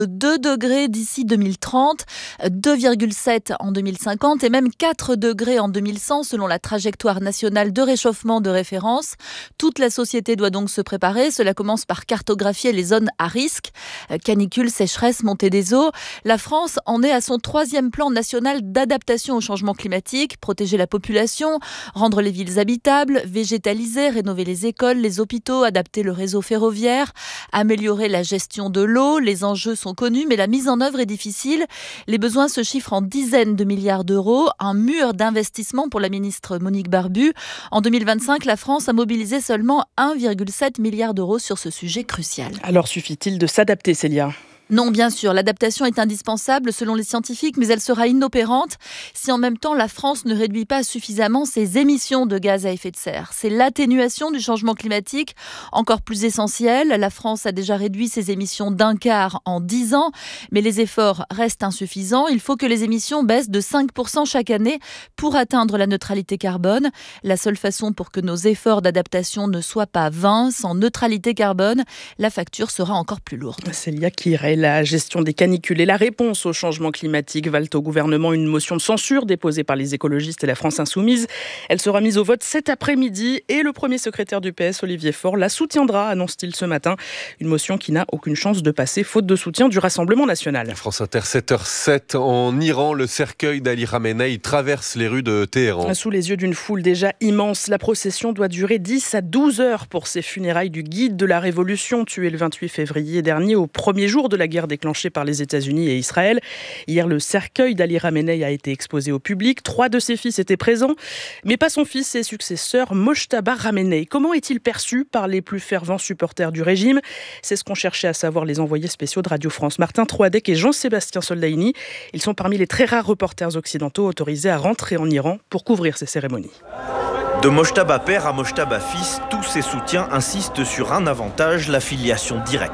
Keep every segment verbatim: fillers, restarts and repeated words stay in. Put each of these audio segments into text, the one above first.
deux degrés d'ici deux mille trente, deux virgule sept en deux mille cinquante et même quatre degrés en deux mille cent selon la trajectoire nationale de réchauffement de référence. Toute la société doit donc se préparer. Cela commence par cartographier les zones à risque. Canicule, sécheresse, montée des eaux. La France en est à son troisième plan national d'adaptation au changement climatique. Protéger la population, rendre les villes habitables, végétaliser, rénover les écoles, les hôpitaux, adapter le réseau ferroviaire, améliorer la gestion de l'eau. Les enjeux sont connus, mais la mise en œuvre est difficile. Les besoins se chiffrent en dizaines de milliards d'euros. Un mur d'investissement pour la ministre Monique Barbu. En deux mille vingt-cinq, la France a mobilisé seulement un virgule sept milliard d'euros sur ce sujet crucial. Alors suffit-il de s'adapter, Célia ? Non, bien sûr, l'adaptation est indispensable selon les scientifiques, mais elle sera inopérante si en même temps la France ne réduit pas suffisamment ses émissions de gaz à effet de serre. C'est l'atténuation du changement climatique encore plus essentielle. La France a déjà réduit ses émissions d'un quart en dix ans, mais les efforts restent insuffisants. Il faut que les émissions baissent de cinq pour cent chaque année pour atteindre la neutralité carbone. La seule façon pour que nos efforts d'adaptation ne soient pas vains, sans neutralité carbone, la facture sera encore plus lourde. Célia Kirel. La gestion des canicules et la réponse au changement climatique valent au gouvernement une motion de censure déposée par les écologistes et la France Insoumise. Elle sera mise au vote cet après-midi et le premier secrétaire du P S, Olivier Faure, la soutiendra, annonce-t-il ce matin. Une motion qui n'a aucune chance de passer, faute de soutien du Rassemblement national. France Inter, sept heures sept. En Iran, le cercueil d'Ali Khamenei traverse les rues de Téhéran. Sous les yeux d'une foule déjà immense, la procession doit durer dix à douze heures pour ces funérailles du guide de la Révolution, tué le vingt-huit février dernier, au premier jour de la guerre déclenchée par les États-Unis et Israël. Hier, le cercueil d'Ali Khamenei a été exposé au public. Trois de ses fils étaient présents, mais pas son fils et successeur, Mojtaba Khamenei. Comment est-il perçu par les plus fervents supporters du régime ? C'est ce qu'ont cherché à savoir les envoyés spéciaux de Radio France, Martin Troadec et Jean-Sébastien Soldaini. Ils sont parmi les très rares reporters occidentaux autorisés à rentrer en Iran pour couvrir ces cérémonies. De Mojtaba père à Mojtaba fils, tous ses soutiens insistent sur un avantage, la filiation directe.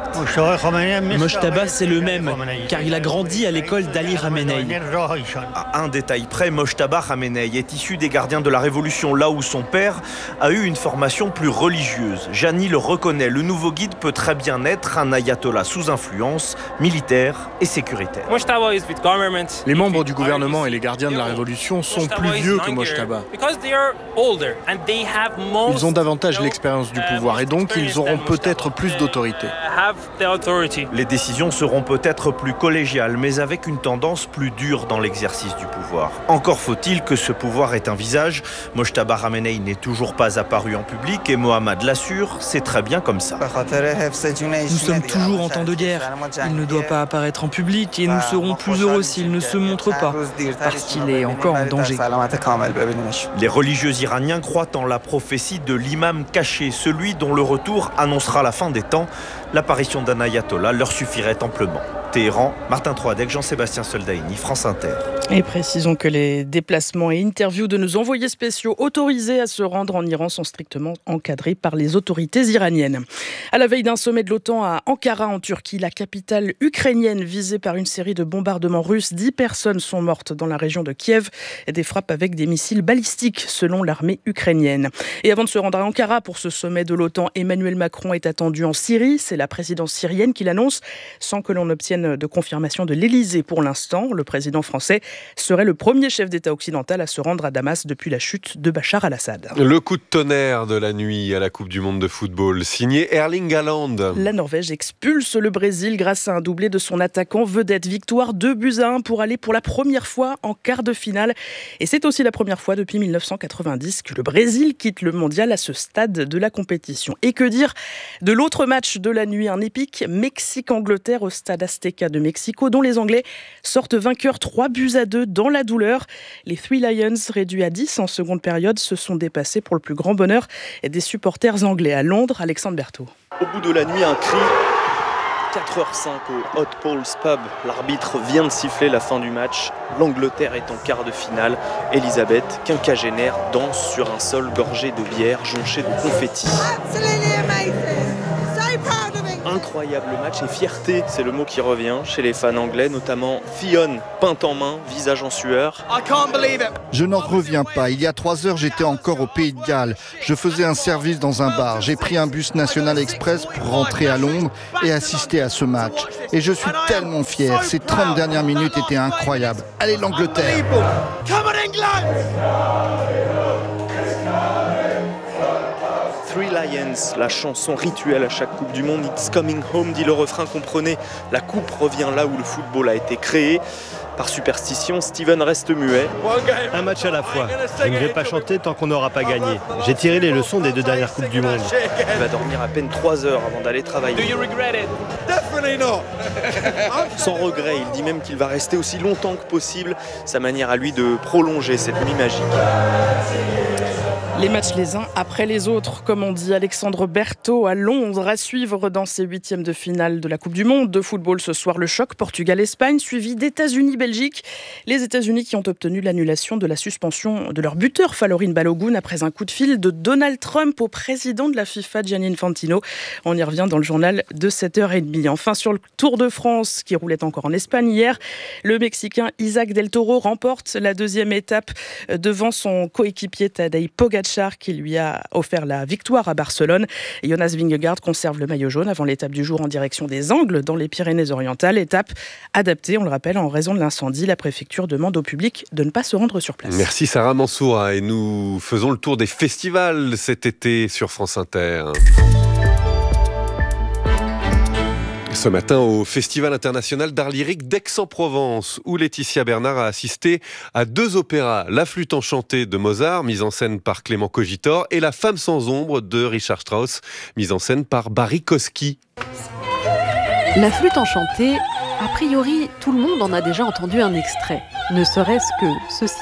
Mojtaba, c'est le même, car il a grandi à l'école d'Ali Khamenei. À un détail près, Mojtaba Khamenei est issu des gardiens de la Révolution, là où son père a eu une formation plus religieuse. Jani le reconnaît, le nouveau guide peut très bien être un ayatollah sous influence militaire et sécuritaire. Les membres du gouvernement et les gardiens de la Révolution sont plus vieux que Mojtaba. Ils ont davantage l'expérience du pouvoir et donc ils auront peut-être plus d'autorité. Les décisions seront peut-être plus collégiales, mais avec une tendance plus dure dans l'exercice du pouvoir. Encore faut-il que ce pouvoir ait un visage. Mojtaba Khamenei n'est toujours pas apparu en public et Mohammad l'assure, c'est très bien comme ça. Nous sommes toujours en temps de guerre. Il ne doit pas apparaître en public et nous serons plus heureux s'il ne se montre pas, parce qu'il est encore en danger. Les religieux iraniens croient en la prophétie de l'imam caché, celui dont le retour annoncera la fin des temps. L'apparition d'un ayatollah leur suffirait amplement. Téhéran, Martin Troadec, Jean-Sébastien Soldaini, France Inter. Et précisons que les déplacements et interviews de nos envoyés spéciaux autorisés à se rendre en Iran sont strictement encadrés par les autorités iraniennes. À la veille d'un sommet de l'OTAN à Ankara en Turquie, la capitale ukrainienne visée par une série de bombardements russes, dix personnes sont mortes dans la région de Kiev et des frappes avec des missiles balistiques selon l'armée ukrainienne. Et avant de se rendre à Ankara pour ce sommet de l'OTAN, Emmanuel Macron est attendu en Syrie. C'est la présidence syrienne qui l'annonce sans que l'on obtienne de confirmation de l'Élysée pour l'instant. Le président français serait le premier chef d'État occidental à se rendre à Damas depuis la chute de Bachar al-Assad. Le coup de tonnerre de la nuit à la Coupe du Monde de football, signé Erling Haaland. La Norvège expulse le Brésil grâce à un doublé de son attaquant vedette. Victoire deux buts à un pour aller pour la première fois en quart de finale. Et c'est aussi la première fois depuis dix-neuf cent quatre-vingt-dix que le Brésil quitte le mondial à ce stade de la compétition. Et que dire de l'autre match de la nuit, un épique Mexique-Angleterre au stade Azteca de Mexico, dont les Anglais sortent vainqueurs trois buts à deux dans la douleur. Les Three Lions, réduits à dix en seconde période, se sont dépassés pour le plus grand bonheur des supporters anglais. À Londres, Alexandre Berthaud. Au bout de la nuit, un cri. quatre heures cinq au Hot Paul's Pub. L'arbitre vient de siffler la fin du match. L'Angleterre est en quart de finale. Elisabeth, quinquagénaire, danse sur un sol gorgé de bière, jonché de confettis. Un incroyable match et fierté, c'est le mot qui revient chez les fans anglais, notamment Fionn, peinte en main, visage en sueur. Je n'en reviens pas. Il y a trois heures, j'étais encore au Pays de Galles. Je faisais un service dans un bar. J'ai pris un bus National Express pour rentrer à Londres et assister à ce match. Et je suis tellement fier. Ces trente dernières minutes étaient incroyables. Allez l'Angleterre! Three Lions, la chanson rituelle à chaque Coupe du Monde. It's coming home, dit le refrain, comprenez. La coupe revient là où le football a été créé. Par superstition, Steven reste muet. Un match à la fois. Je ne vais pas chanter tant qu'on n'aura pas gagné. J'ai tiré les leçons des deux dernières Coupes du Monde. Il va dormir à peine trois heures avant d'aller travailler. Sans regret, il dit même qu'il va rester aussi longtemps que possible. Sa manière à lui de prolonger cette nuit magique. Les matchs les uns après les autres, comme on dit. Alexandre Berthaud à Londres, à suivre dans ses huitièmes de finale de la Coupe du Monde de football ce soir. Le choc Portugal-Espagne, suivi d'États-Unis-Belgique. Les États-Unis qui ont obtenu l'annulation de la suspension de leur buteur, Falorin Balogun, après un coup de fil de Donald Trump au président de la FIFA, Gianni Infantino. On y revient dans le journal de sept heures trente. Enfin, sur le Tour de France, qui roulait encore en Espagne hier, le Mexicain Isaac Del Toro remporte la deuxième étape devant son coéquipier Tadej Pogacar, qui lui a offert la victoire à Barcelone. Et Jonas Vingegaard conserve le maillot jaune avant l'étape du jour en direction des Angles dans les Pyrénées-Orientales. Étape adaptée, on le rappelle, en raison de l'incendie. La préfecture demande au public de ne pas se rendre sur place. Merci Sarah Mansour. Et nous faisons le tour des festivals cet été sur France Inter. Ce matin au Festival international d'art lyrique d'Aix-en-Provence, où Laetitia Bernard a assisté à deux opéras, La flûte enchantée de Mozart, mise en scène par Clément Cogitor, et La femme sans ombre de Richard Strauss, mise en scène par Barry Kosky. La flûte enchantée, a priori, tout le monde en a déjà entendu un extrait, ne serait-ce que ceci.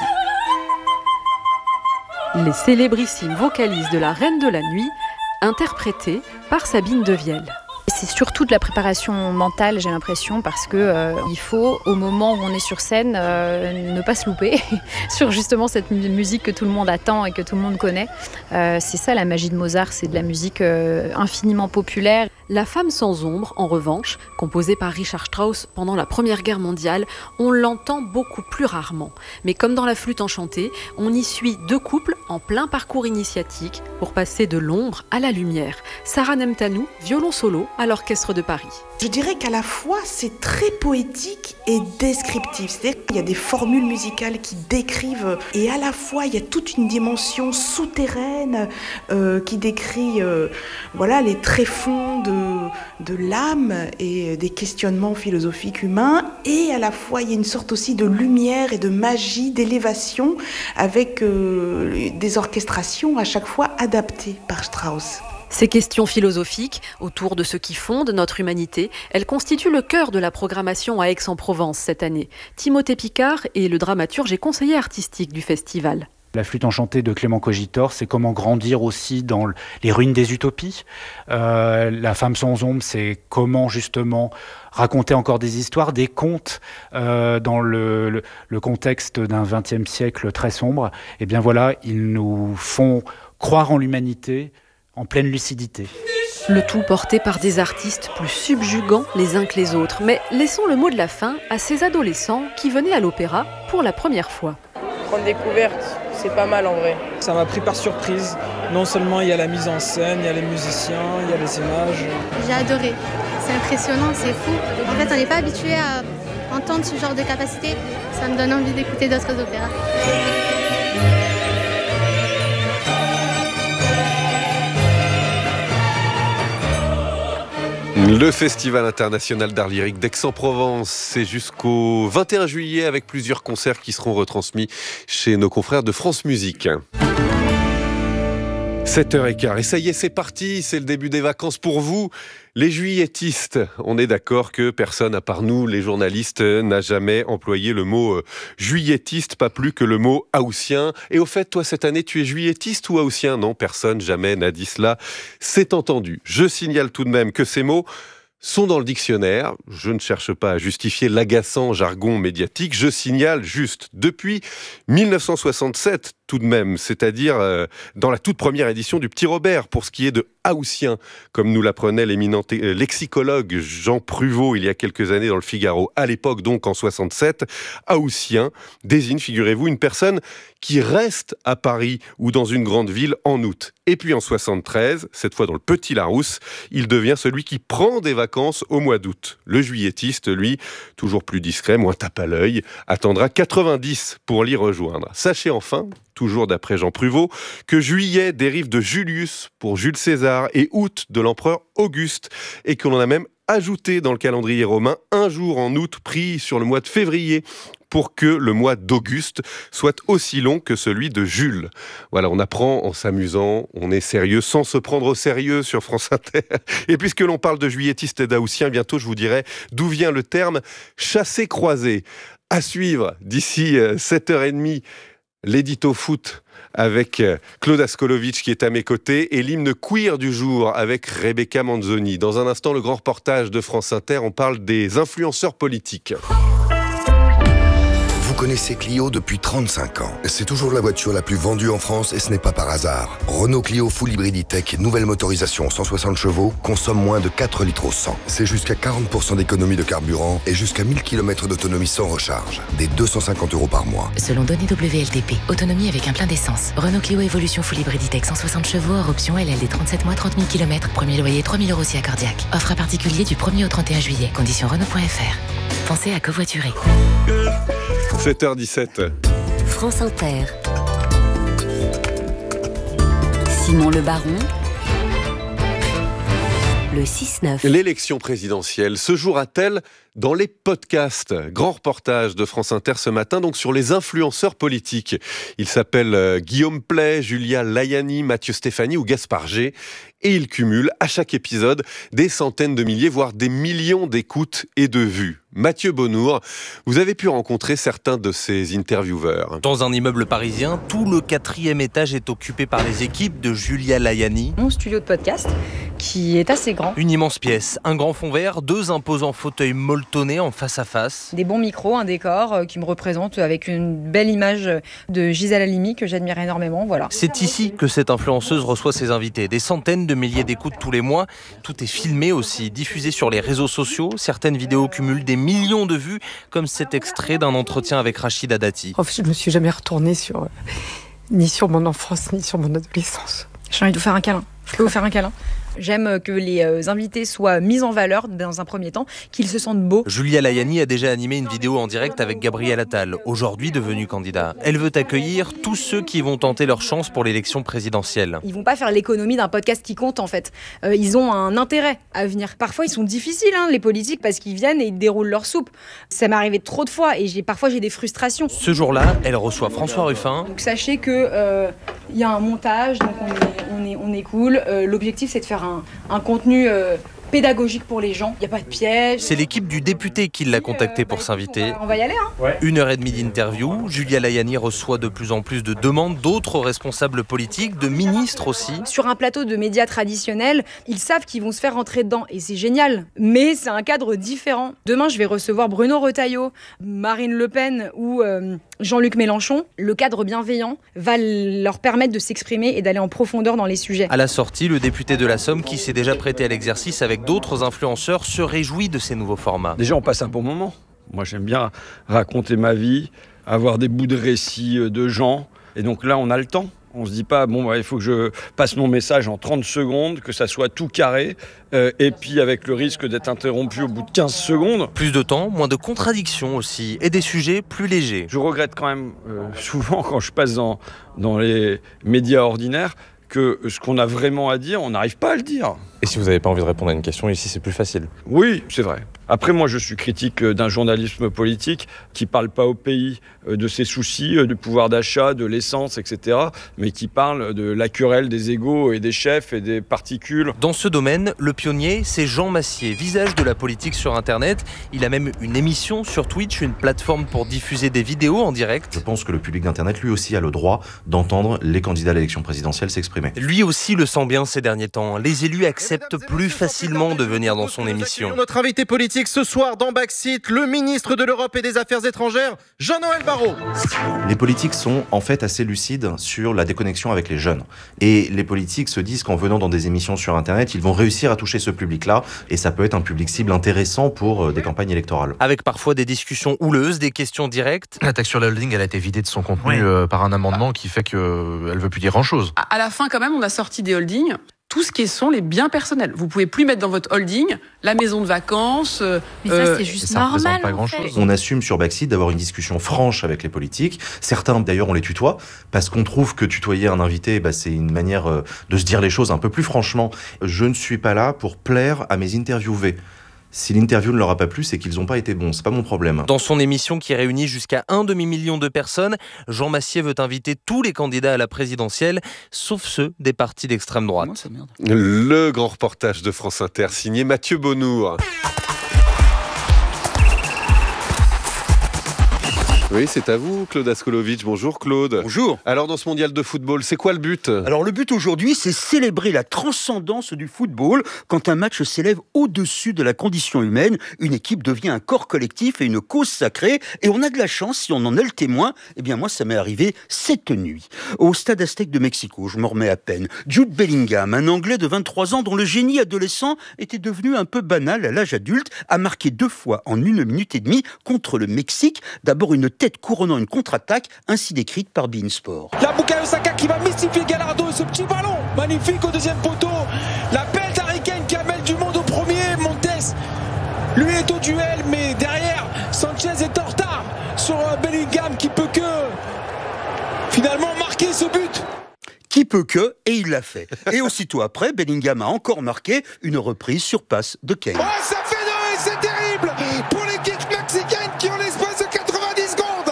Les célébrissimes vocalises de la Reine de la Nuit, interprétées par Sabine Devielle. C'est surtout de la préparation mentale, j'ai l'impression, parce que euh, il faut, au moment où on est sur scène, euh, ne pas se louper sur justement cette musique que tout le monde attend et que tout le monde connaît. Euh, c'est ça la magie de Mozart, c'est de la musique euh, infiniment populaire. La femme sans ombre, en revanche, composée par Richard Strauss pendant la Première Guerre mondiale, on l'entend beaucoup plus rarement. Mais comme dans La flûte enchantée, on y suit deux couples en plein parcours initiatique pour passer de l'ombre à la lumière. Sarah Nemtanou, violon solo à l'Orchestre de Paris. Je dirais qu'à la fois, c'est très poétique et descriptif. C'est-à-dire qu'il y a des formules musicales qui décrivent, et à la fois, il y a toute une dimension souterraine euh, qui décrit euh, voilà, les tréfonds de, de l'âme et des questionnements philosophiques humains. Et à la fois, il y a une sorte aussi de lumière et de magie, d'élévation, avec euh, des orchestrations à chaque fois adaptées par Strauss. Ces questions philosophiques, autour de ce qui fonde notre humanité, elles constituent le cœur de la programmation à Aix-en-Provence cette année. Timothée Picard est le dramaturge et conseiller artistique du festival. La flûte enchantée de Clément Cogitor, c'est comment grandir aussi dans les ruines des utopies. Euh, la femme sans ombre, c'est comment justement raconter encore des histoires, des contes euh, dans le, le, le contexte d'un vingtième siècle très sombre. Et bien voilà, ils nous font croire en l'humanité, en pleine lucidité. Le tout porté par des artistes plus subjugants les uns que les autres. Mais laissons le mot de la fin à ces adolescents qui venaient à l'opéra pour la première fois. Grande découverte, c'est pas mal en vrai. Ça m'a pris par surprise. Non seulement il y a la mise en scène, il y a les musiciens, il y a les images. J'ai adoré. C'est impressionnant, c'est fou. En fait, on n'est pas habitué à entendre ce genre de capacité. Ça me donne envie d'écouter d'autres opéras. Le Festival international d'art lyrique d'Aix-en-Provence, c'est jusqu'au vingt et un juillet avec plusieurs concerts qui seront retransmis chez nos confrères de France Musique. sept heures quinze, et ça y est, c'est parti, c'est le début des vacances pour vous, les juilletistes. On est d'accord que personne, à part nous, les journalistes, n'a jamais employé le mot juillettiste, pas plus que le mot haussien. Et au fait, toi, cette année, tu es juillettiste ou haussien ? Non, personne jamais n'a dit cela. C'est entendu. Je signale tout de même que ces mots sont dans le dictionnaire. Je ne cherche pas à justifier l'agaçant jargon médiatique. Je signale juste, depuis mille neuf cent soixante-sept, tout de même, c'est-à-dire euh, dans la toute première édition du Petit Robert, pour ce qui est de haussien, comme nous l'apprenait l'éminent euh, lexicologue Jean Pruvot il y a quelques années dans le Figaro. À l'époque, donc en soixante-sept, haussien désigne, figurez-vous, une personne qui reste à Paris ou dans une grande ville en août. Et puis en soixante-treize, cette fois dans le Petit Larousse, il devient celui qui prend des vacances au mois d'août. Le juillettiste, lui, toujours plus discret, moins tape à l'œil, attendra quatre-vingt-dix pour l'y rejoindre. Sachez enfin, toujours d'après Jean Pruvot, que juillet dérive de Julius pour Jules César et août de l'empereur Auguste, et que l'on a même ajouté dans le calendrier romain un jour en août pris sur le mois de février pour que le mois d'Auguste soit aussi long que celui de Jules. Voilà, on apprend en s'amusant, on est sérieux sans se prendre au sérieux sur France Inter. Et puisque l'on parle de juilletistes et d'haussiens, bientôt je vous dirai d'où vient le terme chassé-croisé. À suivre d'ici sept heures trente, l'édito foot avec Claude Askolovitch qui est à mes côtés et l'hymne queer du jour avec Rebecca Manzoni. Dans un instant, le grand reportage de France Inter, on parle des influenceurs politiques. Vous connaissez Clio depuis trente-cinq ans. C'est toujours la voiture la plus vendue en France et ce n'est pas par hasard. Renault Clio Full Hybrid E-Tech, nouvelle motorisation cent soixante chevaux, consomme moins de quatre litres au cent. C'est jusqu'à quarante pour cent d'économie de carburant et jusqu'à mille kilomètres d'autonomie sans recharge. Des deux cent cinquante euros par mois. Selon données W L T P, autonomie avec un plein d'essence. Renault Clio Evolution Full Hybrid E-Tech cent soixante chevaux, hors option L L D trente-sept mois, trente mille kilomètres. Premier loyer trois mille euros si accordiaque. Offre à particulier du premier au trente et un juillet. Conditions Renault point F R. Pensez à covoiturer. sept heures dix-sept. France Inter. Simon Le Baron. Le six neuf. L'élection présidentielle se jouera-t-elle dans les podcasts? Grand reportage de France Inter ce matin, donc sur les influenceurs politiques. Ils s'appellent euh, Guillaume Pley, Julia Layani, Mathieu Stéphanie ou Gaspard G. Et ils cumulent à chaque épisode des centaines de milliers, voire des millions d'écoutes et de vues. Mathieu Bonnour, vous avez pu rencontrer certains de ces intervieweurs. Dans un immeuble parisien, tout le quatrième étage est occupé par les équipes de Julia Layani. Mon studio de podcast, qui est assez grand. Une immense pièce, un grand fond vert, deux imposants fauteuils molletonnés en face à face. Des bons micros, un décor euh, qui me représente avec une belle image de Gisèle Halimi que j'admire énormément. Voilà. C'est ici que cette influenceuse reçoit ses invités. Des centaines de milliers d'écoutes tous les mois. Tout est filmé aussi, diffusé sur les réseaux sociaux. Certaines vidéos cumulent des millions de vues, comme cet extrait d'un entretien avec Rachida Dati. En fait, je ne me suis jamais retournée sur, euh, ni sur mon enfance, ni sur mon adolescence. J'ai envie de vous faire un câlin. Je peux vous faire un câlin ? J'aime que les invités soient mis en valeur dans un premier temps, qu'ils se sentent beaux. Julia Layani a déjà animé une vidéo en direct avec Gabriel Attal, aujourd'hui devenu candidat. Elle veut accueillir tous ceux qui vont tenter leur chance pour l'élection présidentielle. Ils vont pas faire l'économie d'un podcast qui compte en fait. Euh, ils ont un intérêt à venir. Parfois ils sont difficiles hein, les politiques parce qu'ils viennent et ils déroulent leur soupe. Ça m'est arrivé trop de fois et j'ai, parfois j'ai des frustrations. Ce jour-là, elle reçoit François Ruffin. Donc sachez que euh, y a un montage, donc on est, on est, on est cool. Euh, l'objectif c'est de faire un, un contenu euh, pédagogique pour les gens. Il n'y a pas de piège. C'est l'équipe du député qui l'a contacté pour s'inviter. On va y aller, hein. Ouais. Une heure et demie d'interview. Julia Layani reçoit de plus en plus de demandes d'autres responsables politiques, de ministres aussi. Sur un plateau de médias traditionnels, ils savent qu'ils vont se faire rentrer dedans et c'est génial. Mais c'est un cadre différent. Demain, je vais recevoir Bruno Retailleau, Marine Le Pen ou euh, Jean-Luc Mélenchon. Le cadre bienveillant va leur permettre de s'exprimer et d'aller en profondeur dans les sujets. À la sortie, le député de la Somme, qui s'est déjà prêté à l'exercice avec d'autres influenceurs, se réjouit de ces nouveaux formats. Déjà, on passe un bon moment. Moi, j'aime bien raconter ma vie, avoir des bouts de récits de gens. Et donc là, on a le temps. On se dit pas, bon, bah, il faut que je passe mon message en trente secondes, que ça soit tout carré, euh, et puis avec le risque d'être interrompu au bout de quinze secondes. Plus de temps, moins de contradictions aussi, et des sujets plus légers. Je regrette quand même euh, souvent, quand je passe dans, dans les médias ordinaires, que ce qu'on a vraiment à dire, on n'arrive pas à le dire. Et si vous n'avez pas envie de répondre à une question, ici c'est plus facile. Oui, c'est vrai. Après, moi, je suis critique d'un journalisme politique qui ne parle pas au pays de ses soucis, du pouvoir d'achat, de l'essence, et cetera, mais qui parle de la querelle des égos et des chefs et des particules. Dans ce domaine, le pionnier, c'est Jean Massier, visage de la politique sur Internet. Il a même une émission sur Twitch, une plateforme pour diffuser des vidéos en direct. Je pense que le public d'Internet, lui aussi, a le droit d'entendre les candidats à l'élection présidentielle s'exprimer. s'exprimer. Lui aussi le sent bien ces derniers temps. Les élus acceptent plus facilement de venir dans son émission. Notre invité politique ce soir dans Backseat, le ministre de l'Europe et des Affaires étrangères, Jean-Noël Barrot. Les politiques sont en fait assez lucides sur la déconnexion avec les jeunes. Et les politiques se disent qu'en venant dans des émissions sur Internet, ils vont réussir à toucher ce public-là. Et ça peut être un public cible intéressant pour des campagnes électorales. Avec parfois des discussions houleuses, des questions directes. La taxe sur la holding, elle a été vidée de son contenu oui. euh, par un amendement qui fait qu'elle ne veut plus dire grand-chose. À la fin, quand même, on a sorti des holdings. Tout ce qui sont les biens personnels. Vous pouvez plus mettre dans votre holding la maison de vacances. Euh, Mais ça, c'est juste ça normal. Pas grand chose. On assume sur Backseat d'avoir une discussion franche avec les politiques. Certains, d'ailleurs, on les tutoie parce qu'on trouve que tutoyer un invité, bah, c'est une manière euh, de se dire les choses un peu plus franchement. Je ne suis pas là pour plaire à mes interviewés. Si l'interview ne leur a pas plu, c'est qu'ils n'ont pas été bons. C'est pas mon problème. Dans son émission qui réunit jusqu'à un demi-million de personnes, Jean Massier veut inviter tous les candidats à la présidentielle, sauf ceux des partis d'extrême droite. Moi, le grand reportage de France Inter, signé Mathieu Bonnour. Oui, c'est à vous, Claude Askolovitch. Bonjour, Claude. Bonjour. Alors, dans ce mondial de football, c'est quoi le but ? Alors, le but aujourd'hui, c'est célébrer la transcendance du football. Quand un match s'élève au-dessus de la condition humaine, une équipe devient un corps collectif et une cause sacrée. Et on a de la chance, si on en est le témoin. Eh bien, moi, ça m'est arrivé cette nuit. Au Stade Aztec de Mexico, je m'en remets à peine. Jude Bellingham, un Anglais de vingt-trois ans dont le génie adolescent était devenu un peu banal à l'âge adulte, a marqué deux fois en une minute et demie contre le Mexique. D'abord une tête couronnant une contre-attaque, ainsi décrite par beIN Sport. La Bukayo Saka qui va mystifier Gallardo et ce petit ballon magnifique au deuxième poteau. La belle d'Harry Kane qui amène du monde au premier. Montes, lui est au duel, mais derrière, Sanchez est en retard sur Bellingham qui peut que finalement marquer ce but. Qui peut que, et il l'a fait. Et aussitôt après, Bellingham a encore marqué une reprise sur passe de Kane. Oh, ça fait deux et c'est terrible pour l'équipe mexicaine qui en l'espace de quatre-vingt-dix secondes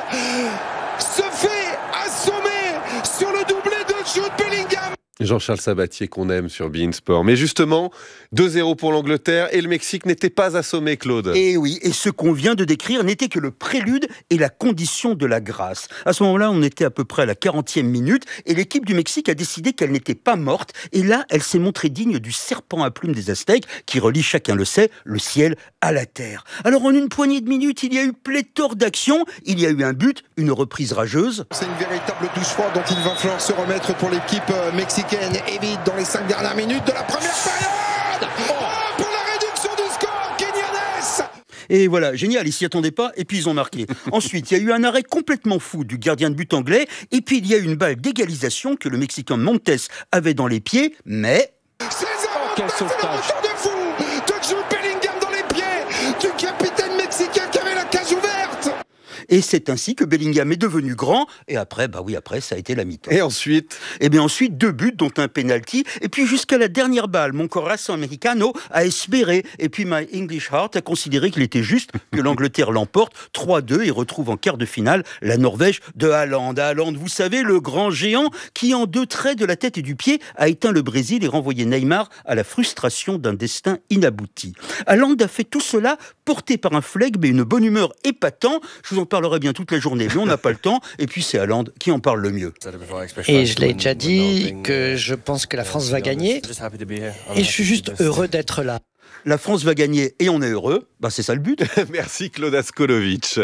se fait assommer sur le doublé de Jude Bellingham. Jean-Charles Sabatier qu'on aime sur beIN Sport. Mais justement, deux zéro pour l'Angleterre et le Mexique n'était pas assommé, Claude. Et oui, et ce qu'on vient de décrire n'était que le prélude et la condition de la grâce. À ce moment-là, on était à peu près à la quarantième minute et l'équipe du Mexique a décidé qu'elle n'était pas morte. Et là, elle s'est montrée digne du serpent à plumes des Aztèques qui relie, chacun le sait, le ciel à la terre. Alors en une poignée de minutes, il y a eu pléthore d'actions. Il y a eu un but, une reprise rageuse. C'est une véritable douche froide dont il va falloir se remettre pour l'équipe mexicaine. Évite dans les cinq dernières minutes de la première période. Oh, pour la réduction du score, Quinones. Et voilà, génial, ils s'y attendaient pas, et puis ils ont marqué. Ensuite, il y a eu un arrêt complètement fou du gardien de but anglais, et puis il y a eu une balle d'égalisation que le Mexicain Montes avait dans les pieds, mais... César, oh, quel sauvetage de fou de Jude Bellingham dans les pieds du capitaine mexicain qui avait la cage ouverte. Et c'est ainsi que Bellingham est devenu grand. Et après, bah oui, après, ça a été la mi-temps. Et ensuite Eh bien ensuite, deux buts, dont un penalty. Et puis jusqu'à la dernière balle, mon corazón americano a espéré. Et puis my English heart a considéré qu'il était juste que l'Angleterre l'emporte trois deux et retrouve en quart de finale la Norvège de Haaland. Haaland, vous savez, le grand géant qui, en deux traits de la tête et du pied, a éteint le Brésil et renvoyé Neymar à la frustration d'un destin inabouti. Haaland a fait tout cela porté par un flegme et une bonne humeur épatant. Je vous en parlerai bien toute la journée, mais on n'a pas le temps. Et puis c'est Haaland qui en parle le mieux. Et je l'ai déjà dit que je pense que la France va gagner. Et je suis juste heureux d'être là. La France va gagner et on est heureux. Bah c'est ça le but. Merci Claude Askolovitch.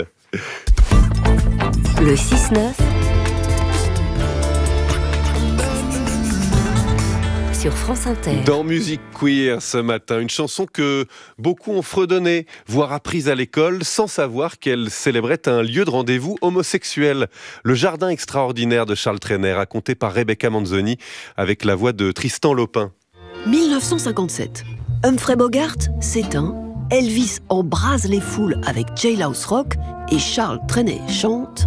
Le six neuf sur France Inter. Dans Musique Queer ce matin, une chanson que beaucoup ont fredonnée, voire apprise à l'école, sans savoir qu'elle célébrait un lieu de rendez-vous homosexuel. Le jardin extraordinaire de Charles Trenet, raconté par Rebecca Manzoni, avec la voix de Tristan Lopin. dix-neuf cent cinquante-sept. Humphrey Bogart s'éteint, Elvis embrase les foules avec Jailhouse Rock et Charles Trenet chante...